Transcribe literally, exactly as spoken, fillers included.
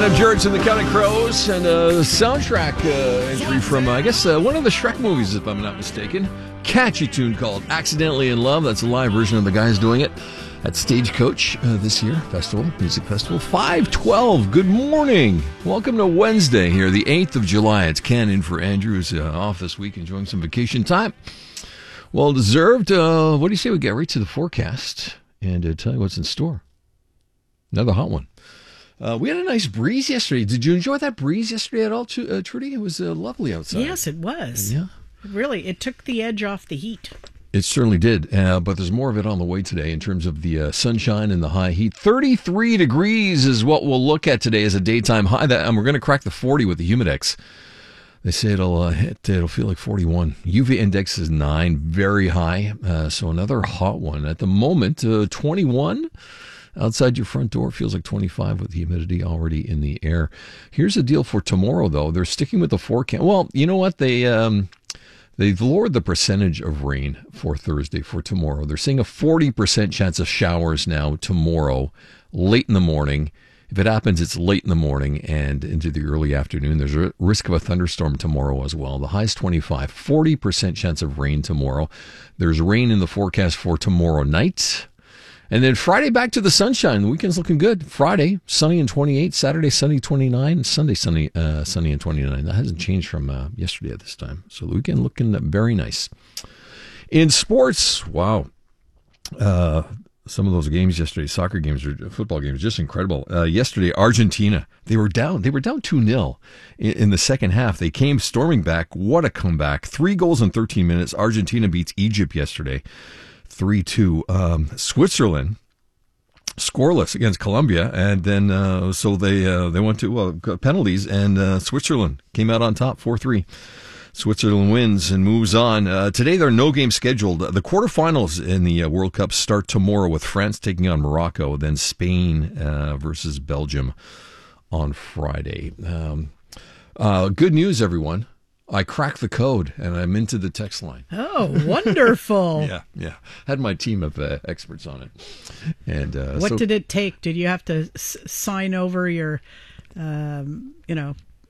Adam George and the Counting Crows, and a soundtrack uh, entry from, uh, I guess, uh, one of the Shrek movies, if I'm not mistaken. Catchy tune called Accidentally in Love. That's a live version of the guys doing it at Stagecoach uh, this year, festival, music festival. five twelve, good morning. Welcome to Wednesday here, the eighth of July. It's Ken in for Andrew, who's uh, off this week, enjoying some vacation time. Well deserved. Uh, what do you say we get right to the forecast and uh, tell you what's in store? Another hot one. Uh, we had a nice breeze yesterday. Did you enjoy that breeze yesterday at all, uh, Trudy? It was uh, lovely outside. Yes, it was. Yeah. Really, it took the edge off the heat. It certainly did, uh, but there's more of it on the way today in terms of the uh, sunshine and the high heat. thirty-three degrees is what we'll look at today as a daytime high, that, and we're going to crack the forty with the Humidex. They say it'll uh, hit, it'll feel like forty-one. U V index is nine, very high, uh, so another hot one. At the moment, uh, twenty-one. Outside your front door feels like twenty-five with the humidity already in the air. Here's the deal for tomorrow, though. They're sticking with the forecast. Well, you know what? They, um, they've lowered the percentage of rain for Thursday, for tomorrow. They're saying a forty percent chance of showers now tomorrow, late in the morning. If it happens, it's late in the morning and into the early afternoon. There's a risk of a thunderstorm tomorrow as well. The high's twenty-five, forty percent chance of rain tomorrow. There's rain in the forecast for tomorrow night. And then Friday, back to the sunshine. The weekend's looking good. Friday, sunny and twenty-eight. Saturday, sunny twenty-nine. Sunday, sunny uh, sunny and twenty-nine. That hasn't changed from uh, yesterday at this time. So the weekend looking very nice. In sports, wow. Uh, some of those games yesterday, soccer games or football games, just incredible. Uh, yesterday, Argentina, they were down. They were down two nil in, in the second half. They came storming back. What a comeback. Three goals in thirteen minutes. Argentina beats Egypt yesterday. three two. Um, Switzerland scoreless against Colombia, and then uh, so they uh, they went to uh, penalties, and uh, Switzerland came out on top, four three. Switzerland wins and moves on. Uh, today there are no games scheduled. The quarterfinals in the uh, World Cup start tomorrow with France taking on Morocco, then Spain uh, versus Belgium on Friday. Um, uh, good news, everyone. I cracked the code, and I'm into the text line. Oh, wonderful. yeah, yeah. Had my team of uh, experts on it. And uh, What so, did it take? Did you have to s- sign over your, um, you know,